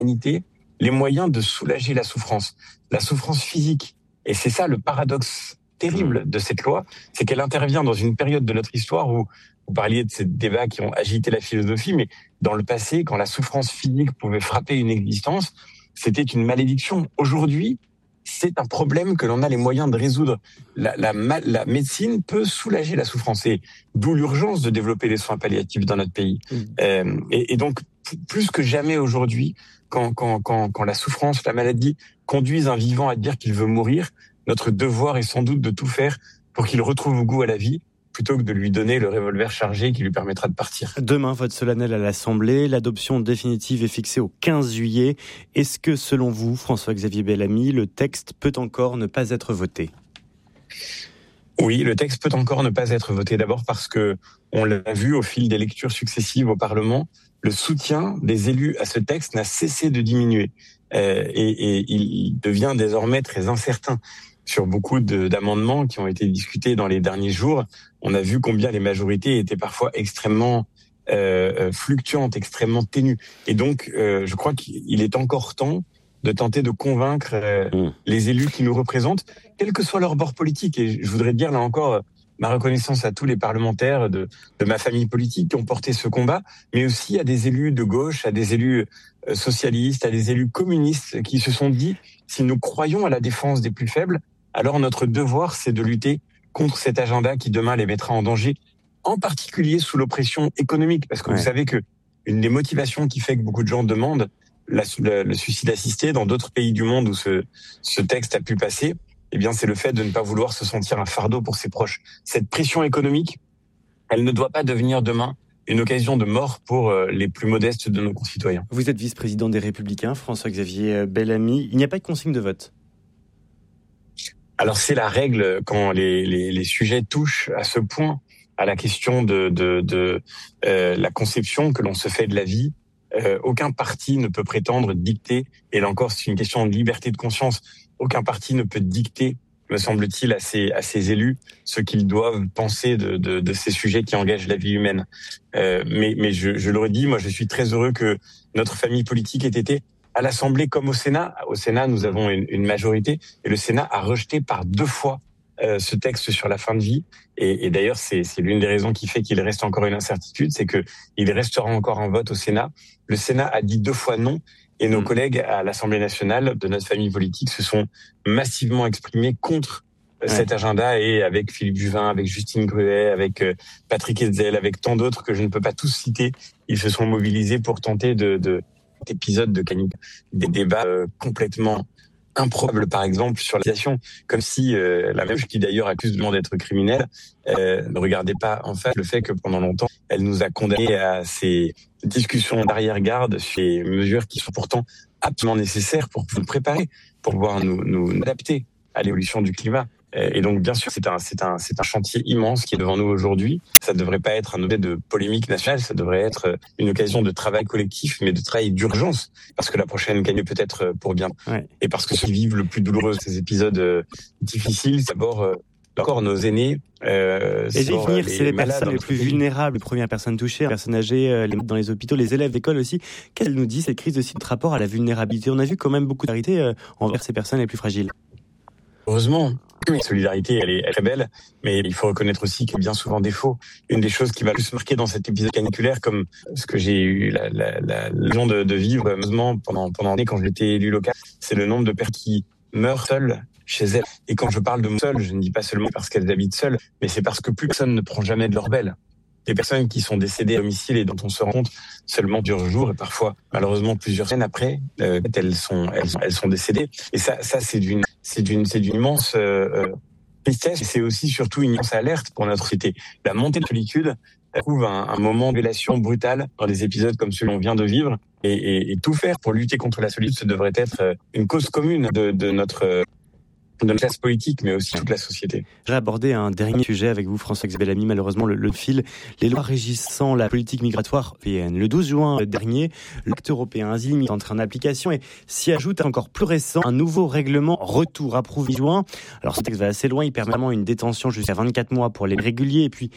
l'humanité les moyens de soulager la souffrance physique. Et c'est ça le paradoxe terrible de cette loi, c'est qu'elle intervient dans une période de notre histoire où vous parliez de ces débats qui ont agité la philosophie, mais dans le passé, quand la souffrance physique pouvait frapper une existence, c'était une malédiction. Aujourd'hui, c'est un problème que l'on a les moyens de résoudre. La médecine peut soulager la souffrance, et d'où l'urgence de développer les soins palliatifs dans notre pays. Et donc, plus que jamais aujourd'hui, quand la souffrance, la maladie conduisent un vivant à dire qu'il veut mourir, notre devoir est sans doute de tout faire pour qu'il retrouve goût à la vie, plutôt que de lui donner le revolver chargé qui lui permettra de partir. Demain, vote solennel à l'Assemblée. L'adoption définitive est fixée au 15 juillet. Est-ce que, selon vous, François-Xavier Bellamy, le texte peut encore ne pas être voté ? Oui, le texte peut encore ne pas être voté. D'abord parce que, on l'a vu au fil des lectures successives au Parlement, le soutien des élus à ce texte n'a cessé de diminuer. Et il devient désormais très incertain. Sur beaucoup d'amendements qui ont été discutés dans les derniers jours, on a vu combien les majorités étaient parfois extrêmement fluctuantes, extrêmement ténues. Et donc, je crois qu'il est encore temps de tenter de convaincre les élus qui nous représentent, quel que soit leur bord politique. Et je voudrais dire là encore ma reconnaissance à tous les parlementaires de ma famille politique qui ont porté ce combat, mais aussi à des élus de gauche, à des élus socialistes, à des élus communistes qui se sont dit, si nous croyons à la défense des plus faibles, alors notre devoir, c'est de lutter contre cet agenda qui demain les mettra en danger, en particulier sous l'oppression économique. Parce que vous savez que une des motivations qui fait que beaucoup de gens demandent le suicide assisté dans d'autres pays du monde où ce texte a pu passer, eh bien, c'est le fait de ne pas vouloir se sentir un fardeau pour ses proches. Cette pression économique, elle ne doit pas devenir demain une occasion de mort pour les plus modestes de nos concitoyens. Vous êtes vice-président des Républicains, François-Xavier Bellamy. Il n'y a pas de consigne de vote. Alors, c'est la règle quand les sujets touchent à ce point à la question de la conception que l'on se fait de la vie. Aucun parti ne peut prétendre dicter, et là encore, c'est une question de liberté de conscience, aucun parti ne peut dicter, me semble-t-il, à ses élus ce qu'ils doivent penser de ces sujets qui engagent la vie humaine. Mais je le redis, moi je suis très heureux que notre famille politique ait été à l'Assemblée comme au Sénat. Au Sénat, nous avons une majorité, et le Sénat a rejeté par 2 fois ce texte sur la fin de vie. Et d'ailleurs, c'est l'une des raisons qui fait qu'il reste encore une incertitude, c'est que il restera encore un vote au Sénat. Le Sénat a dit 2 fois non, et nos collègues à l'Assemblée nationale de notre famille politique se sont massivement exprimés contre cet agenda, et avec Philippe Juvin, avec Justine Gruet, avec Patrick Hetzel, avec tant d'autres que je ne peux pas tous citer, ils se sont mobilisés pour tenter d'épisodes de canicule, des débats complètement improbable, par exemple, sur la législation, comme si la même qui d'ailleurs accuse le monde d'être criminelle ne regardait pas en face le fait que pendant longtemps, elle nous a condamnés à ces discussions d'arrière-garde sur les mesures qui sont pourtant absolument nécessaires pour nous préparer, pour pouvoir nous adapter à l'évolution du climat. Et donc, bien sûr, c'est un chantier immense qui est devant nous aujourd'hui. Ça ne devrait pas être un objet de polémique nationale, ça devrait être une occasion de travail collectif, mais de travail d'urgence, parce que la prochaine gagne peut être pour bien. Et parce que ceux qui vivent le plus douloureux de ces épisodes difficiles, c'est d'abord nos aînés. Et venir, c'est les personnes les plus vulnérables, les premières personnes touchées, les personnes âgées, dans les hôpitaux, les élèves d'école aussi. Qu'elle nous dit, cette crise aussi, notre rapport à la vulnérabilité. On a vu quand même beaucoup de solidarité envers ces personnes les plus fragiles. Heureusement, la solidarité, elle est très belle, mais il faut reconnaître aussi qu'il y a bien souvent défaut. Une des choses qui m'a le plus marqué dans cet épisode caniculaire, comme ce que j'ai eu l'occasion de vivre, heureusement, pendant l'année quand j'étais élu local, c'est le nombre de personnes qui meurent seules chez elles. Et quand je parle de seules, je ne dis pas seulement parce qu'elles habitent seules, mais c'est parce que plus personne ne prend jamais de leur belle. Des personnes qui sont décédées à domicile et dont on se rend compte seulement plusieurs jours et parfois malheureusement plusieurs semaines après, elles sont décédées. Et ça c'est d'une immense tristesse, et c'est aussi surtout une immense alerte pour notre société. La montée de solitude trouve un moment de révélation brutale dans des épisodes comme celui qu'on vient de vivre, et tout faire pour lutter contre la solitude, ce devrait être une cause commune de notre classe politique, mais aussi toute la société. J'ai abordé un dernier sujet avec vous, François-Xavier Bellamy, malheureusement le fil, les lois régissant la politique migratoire européenne. Le 12 juin dernier, l'acte européen Asile est entré en application, et s'y ajoute encore plus récent un nouveau règlement retour approuvé juin. Alors ce texte va assez loin, il permet vraiment une détention jusqu'à 24 mois pour les réguliers, et puis